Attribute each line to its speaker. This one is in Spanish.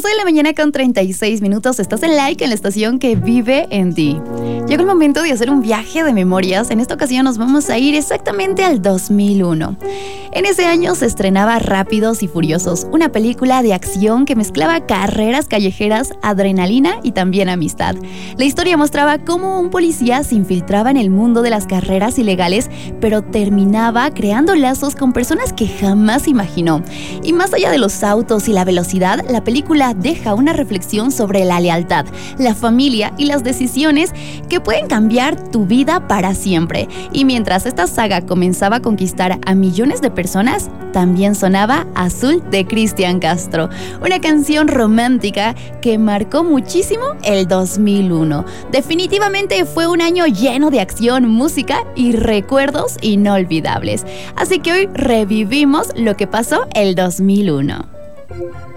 Speaker 1: 12 de la mañana con 36 minutos. Estás en Like en la estación que vive en ti. Llegó el momento de hacer un viaje de memorias. En esta ocasión nos vamos a ir exactamente al 2001. En ese año se estrenaba Rápidos y Furiosos, una película de acción que mezclaba carreras callejeras, adrenalina y también amistad. La historia mostraba cómo un policía se infiltraba en el mundo de las carreras ilegales, pero terminaba creando lazos con personas que jamás imaginó. Y más allá de los autos y la velocidad, la película deja una reflexión sobre la lealtad, la familia y las decisiones que pueden cambiar tu vida para siempre. Y mientras esta saga comenzaba a conquistar a millones de personas, también sonaba Azul de Cristian Castro, una canción romántica que marcó muchísimo el 2001. Definitivamente fue un año lleno de acción, música y recuerdos inolvidables. Así que hoy revivimos lo que pasó el 2001.